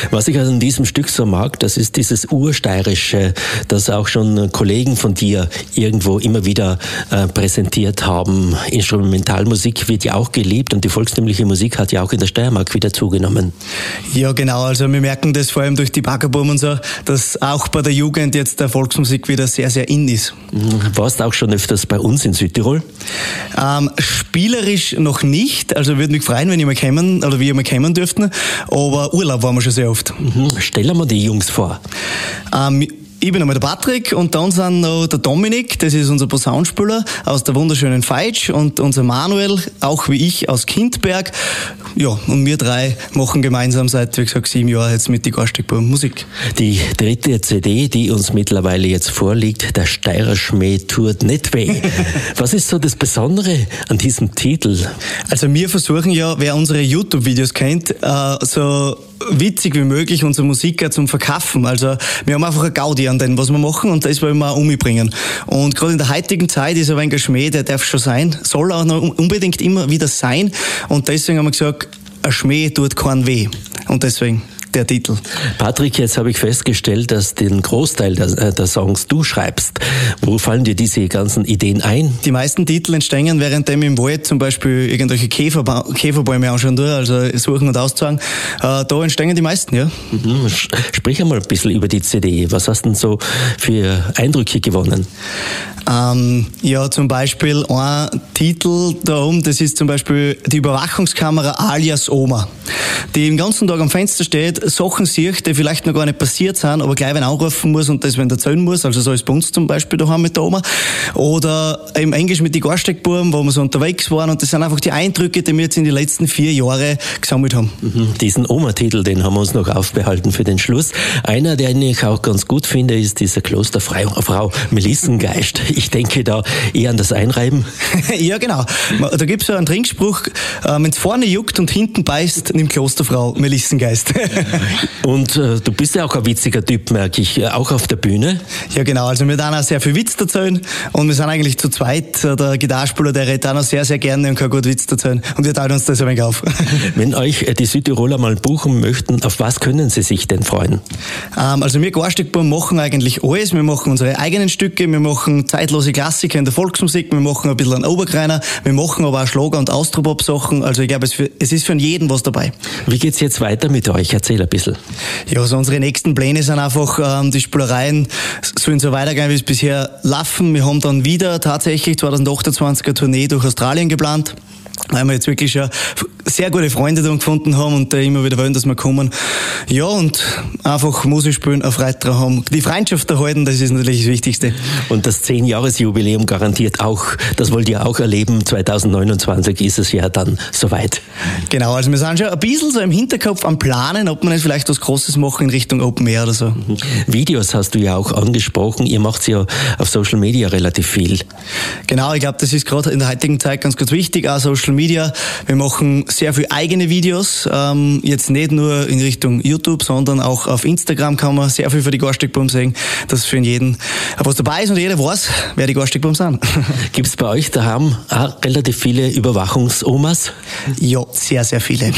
Was ich an diesem Stück so mag, das ist dieses Ursteirische, das auch schon Kollegen von dir irgendwo immer wieder präsentiert haben. Instrumentalmusik wird ja auch geliebt und die volkstümliche Musik hat ja auch in der Steiermark wieder zugenommen. Ja, genau. Also wir merken das vor allem durch die Baggerbuben und so, dass auch bei der Jugend jetzt der Volksmusik wieder sehr, sehr in ist. Warst auch schon öfters bei uns in Südtirol? Spielerisch noch nicht. Also würde mich freuen, wenn wir mal kommen dürften. Aber Urlaub waren wir schon sehr oft. Stellen wir die Jungs vor. Ich bin einmal der Patrick und dann sind noch der Dominik, das ist unser Posaunenspieler aus der wunderschönen Veitsch, und unser Manuel, auch wie ich, aus Kindberg. Ja, und wir drei machen gemeinsam seit, wie gesagt, 7 Jahren jetzt mit die Garstigbuben Musik. Die 3. CD, die uns mittlerweile jetzt vorliegt, der Steirer Schmäh tut nicht weh. Was ist so das Besondere an diesem Titel? Also wir versuchen ja, wer unsere YouTube-Videos kennt, so witzig wie möglich unsere Musik zum Verkaufen. Also wir haben einfach eine Gaudi an dem, was wir machen, und das wollen wir auch umbringen. Und gerade in der heutigen Zeit ist ein wenig ein Schmäh, der darf schon sein, soll auch noch unbedingt immer wieder sein, und deswegen haben wir gesagt, ein Schmäh tut keinen weh. Und deswegen der Titel. Patrick, jetzt habe ich festgestellt, dass den Großteil der Songs du schreibst. Wo fallen dir diese ganzen Ideen ein? Die meisten Titel entstehen, währenddem im Wald zum Beispiel irgendwelche Käferbäume anschauen tue, also suchen und auszusagen. Da entstehen die meisten, ja. Sprich einmal ein bisschen über die CD. Was hast du denn so für Eindrücke gewonnen? Ja, zum Beispiel ein Titel darum, das ist zum Beispiel die Überwachungskamera alias Oma, die den ganzen Tag am Fenster steht, Sachen sieht, die vielleicht noch gar nicht passiert sind, aber gleich wenn anrufen muss und das wenn erzählen muss, also so ist bei uns zum Beispiel daheim mit der Oma. Oder im Englisch mit die Garstigbuben, wo wir so unterwegs waren, und das sind einfach die Eindrücke, die wir jetzt in den letzten 4 Jahren gesammelt haben. Diesen Oma-Titel, den haben wir uns noch aufbehalten für den Schluss. Einer, den ich auch ganz gut finde, ist dieser Klosterfrau Melissengeist. Ich denke da eher an das Einreiben. Ja, genau. Da gibt's ja einen Trinkspruch, wenn's vorne juckt und hinten beißt, nimm Klosterfrau Melissengeist. Und du bist ja auch ein witziger Typ, merke ich, auch auf der Bühne. Ja, genau. Also wir dann auch sehr viel Witz erzählen, und wir sind eigentlich zu zweit. Der Gitarrespieler, der redet auch noch sehr, sehr gerne und kann gut Witz erzählen, und wir teilen uns das ein wenig auf. Wenn euch die Südtiroler mal buchen möchten, auf was können sie sich denn freuen? Also wir Garstigbuben machen eigentlich alles. Wir machen unsere eigenen Stücke, wir machen zeitlose Klassiker in der Volksmusik, wir machen ein bisschen einen Oberkreiner, wir machen aber auch Schlager- und Austropop-Sachen. Also ich glaube, es ist für jeden was dabei. Wie geht's jetzt weiter mit euch? Erzähl ein bisschen. Ja, also unsere nächsten Pläne sind einfach, die Spielereien sollen so weitergehen, wie es bisher laufen. Wir haben dann wieder tatsächlich 2028 eine Tournee durch Australien geplant, weil wir jetzt wirklich schon sehr gute Freunde da gefunden haben und immer wieder wollen, dass wir kommen. Ja, und einfach Musik spielen, eine Freude daran haben. Die Freundschaft erhalten, das ist natürlich das Wichtigste. Und das 10-Jahres-Jubiläum garantiert auch, das wollt ihr auch erleben. 2029 ist es ja dann soweit. Genau, also wir sind schon ein bisschen so im Hinterkopf am Planen, ob wir nicht vielleicht was Großes machen in Richtung Open Air oder so. Videos hast du ja auch angesprochen. Ihr macht ja auf Social Media relativ viel. Genau, ich glaube, das ist gerade in der heutigen Zeit ganz, ganz wichtig, auch Social Media. Wir machen sehr viel eigene Videos, jetzt nicht nur in Richtung YouTube, sondern auch auf Instagram kann man sehr viel für die Garstigbuben sehen, dass für jeden was dabei ist und jeder weiß, wer die Garstigbuben sind. Gibt es bei euch daheim auch relativ viele Überwachungsomas? Ja, sehr, sehr viele.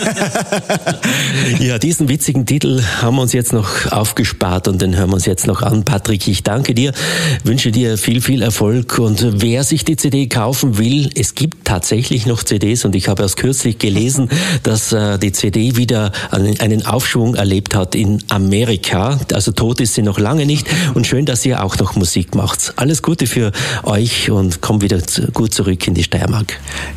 Ja, diesen witzigen Titel haben wir uns jetzt noch aufgespart und den hören wir uns jetzt noch an. Patrick, ich danke dir, wünsche dir viel, viel Erfolg, und wer sich die CD kaufen will, es gibt tatsächlich noch CDs, und ich habe erst kürzlich gelesen, dass die CD wieder einen Aufschwung erlebt hat in Amerika. Also tot ist sie noch lange nicht, und schön, dass ihr auch noch Musik macht. Alles Gute für euch und kommt wieder gut zurück in die Steiermark.